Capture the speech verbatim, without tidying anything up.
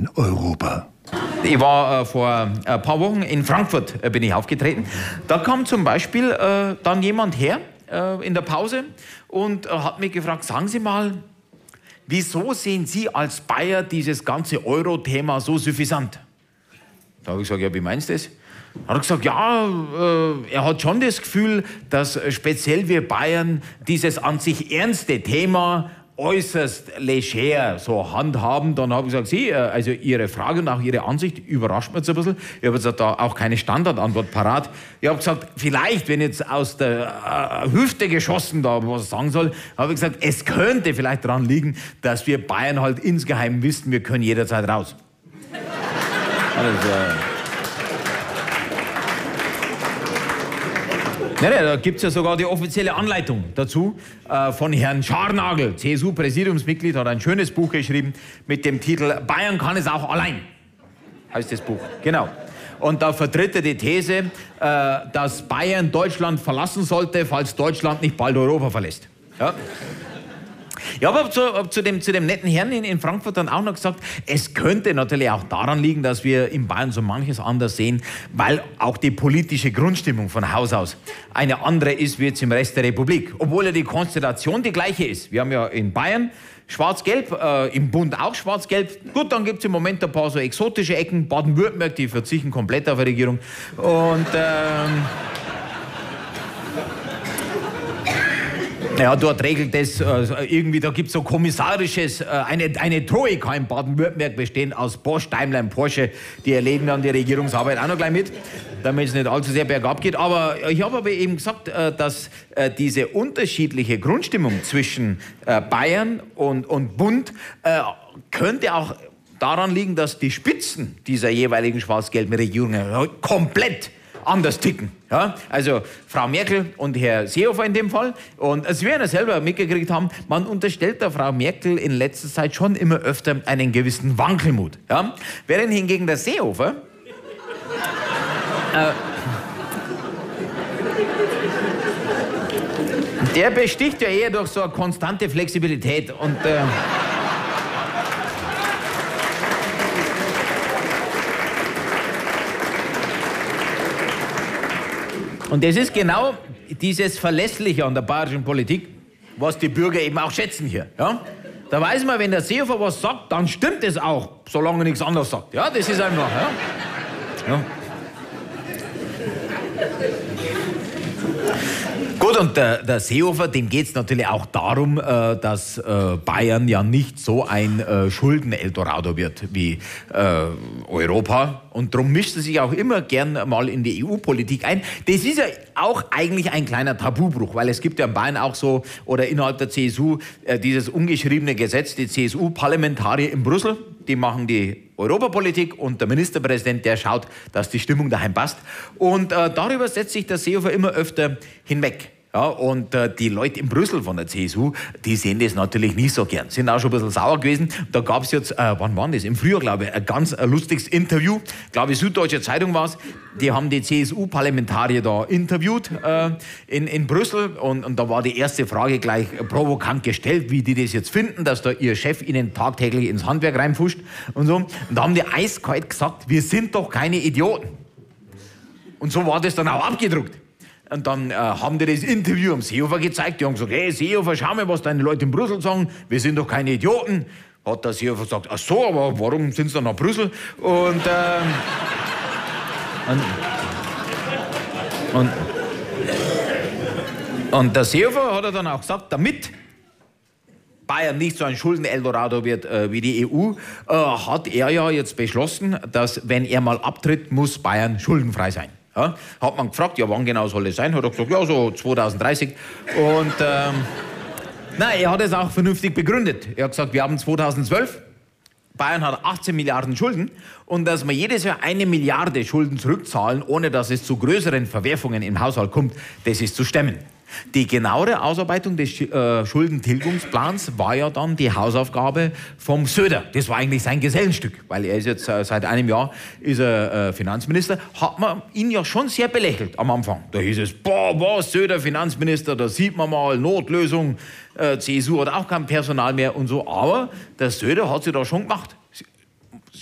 in Europa. Ich war äh, vor ein paar Wochen in Frankfurt, äh, bin ich aufgetreten. Da kam zum Beispiel äh, dann jemand her äh, in der Pause und äh, hat mich gefragt, sagen Sie mal, wieso sehen Sie als Bayer dieses ganze Euro-Thema so suffisant? Da habe ich gesagt, ja, wie meinst du das? Hat er gesagt, ja, äh, er hat schon das Gefühl, dass äh, speziell wir Bayern dieses an sich ernste Thema äußerst leger so handhaben. Dann habe ich gesagt, Sie, äh, also Ihre Frage und auch Ihre Ansicht überrascht mich jetzt ein bisschen. Ich habe jetzt da auch keine Standardantwort parat. Ich habe gesagt, vielleicht, wenn jetzt aus der äh, Hüfte geschossen da was sagen soll, habe ich gesagt, es könnte vielleicht daran liegen, dass wir Bayern halt insgeheim wissen, wir können jederzeit raus. Also, Ja, da gibt es ja sogar die offizielle Anleitung dazu äh, von Herrn Scharnagel, C S U-Präsidiumsmitglied, hat ein schönes Buch geschrieben mit dem Titel Bayern kann es auch allein, heißt das Buch, genau. Und da vertritt er die These, äh, dass Bayern Deutschland verlassen sollte, falls Deutschland nicht bald Europa verlässt. Ja. Ja, aber zu, zu, dem, zu dem netten Herrn in, in Frankfurt dann auch noch gesagt, es könnte natürlich auch daran liegen, dass wir in Bayern so manches anders sehen, weil auch die politische Grundstimmung von Haus aus eine andere ist wie jetzt im Rest der Republik. Obwohl ja die Konstellation die gleiche ist. Wir haben ja in Bayern schwarz-gelb, äh, im Bund auch schwarz-gelb. Gut, dann gibt es im Moment ein paar so exotische Ecken. Baden-Württemberg, die verzichten komplett auf eine Regierung. Und... Ähm, Ja, dort regelt es äh, irgendwie, da gibt es so kommissarisches, äh, eine, eine Troika in Baden-Württemberg bestehend aus Bosch, Daimler und Porsche, die erledigen dann die Regierungsarbeit auch noch gleich mit, damit es nicht allzu sehr bergab geht. Aber ich habe aber eben gesagt, äh, dass äh, diese unterschiedliche Grundstimmung zwischen äh, Bayern und, und Bund äh, könnte auch daran liegen, dass die Spitzen dieser jeweiligen schwarz-gelben Regierungen komplett anders ticken. Ja? Also Frau Merkel und Herr Seehofer in dem Fall. Und Sie werden ja selber mitgekriegt haben, man unterstellt der Frau Merkel in letzter Zeit schon immer öfter einen gewissen Wankelmut. Ja? Während hingegen der Seehofer äh, der besticht ja eher durch so eine konstante Flexibilität und äh, Und das ist genau dieses Verlässliche an der bayerischen Politik, was die Bürger eben auch schätzen hier. Ja? Da weiß man, wenn der Seehofer was sagt, dann stimmt es auch, solange er nichts anderes sagt. Ja, das ist einfach. Ja? Ja. Gut, und der, der Seehofer, dem geht es natürlich auch darum, äh, dass äh, Bayern ja nicht so ein äh, Schulden-Eldorado wird wie äh, Europa. Und darum mischt er sich auch immer gern mal in die E U-Politik ein. Das ist ja auch eigentlich ein kleiner Tabubruch, weil es gibt ja in Bayern auch so, oder innerhalb der C S U, äh, dieses ungeschriebene Gesetz, die C S U-Parlamentarier in Brüssel, die machen die Europapolitik und der Ministerpräsident, der schaut, dass die Stimmung daheim passt. Und äh, darüber setzt sich der Seehofer immer öfter hinweg. Ja, und äh, die Leute in Brüssel von der C S U, die sehen das natürlich nicht so gern. Sind auch schon ein bisschen sauer gewesen. Da gab es jetzt, äh, wann war das? Im Frühjahr, glaube ich, ein ganz äh, lustiges Interview. Glaube ich, Süddeutsche Zeitung war es. Die haben die C S U-Parlamentarier da interviewt äh, in, in Brüssel. Und, und da war die erste Frage gleich provokant gestellt, wie die das jetzt finden, dass da ihr Chef ihnen tagtäglich ins Handwerk reinfuscht und so. Und da haben die eiskalt gesagt, wir sind doch keine Idioten. Und so war das dann auch abgedruckt. Und dann äh, haben die das Interview am Seehofer gezeigt. Die haben gesagt, hey Seehofer, schau mal, was deine Leute in Brüssel sagen. Wir sind doch keine Idioten. Hat der Seehofer gesagt, ach so, aber warum sind sie dann nach Brüssel? Und, ähm, und, und, und der Seehofer hat er dann auch gesagt, damit Bayern nicht so ein Schulden-Eldorado wird äh, wie die E U, äh, hat er ja jetzt beschlossen, dass wenn er mal abtritt, muss Bayern schuldenfrei sein. Ja, hat man gefragt, ja, wann genau soll es sein? Hat er gesagt, ja, so zwanzig dreißig. Und ähm, nein, er hat es auch vernünftig begründet. Er hat gesagt, wir haben zweitausendzwölf, Bayern hat achtzehn Milliarden Schulden und dass wir jedes Jahr eine Milliarde Schulden zurückzahlen, ohne dass es zu größeren Verwerfungen im Haushalt kommt, das ist zu stemmen. Die genauere Ausarbeitung des äh, Schuldentilgungsplans war ja dann die Hausaufgabe vom Söder. Das war eigentlich sein Gesellenstück, weil er ist jetzt äh, seit einem Jahr ist er, äh, Finanzminister. Hat man ihn ja schon sehr belächelt am Anfang. Da hieß es, boah, was, Söder Finanzminister, da sieht man mal, Notlösung, äh, C S U hat auch kein Personal mehr und so. Aber der Söder hat sich da schon gemacht.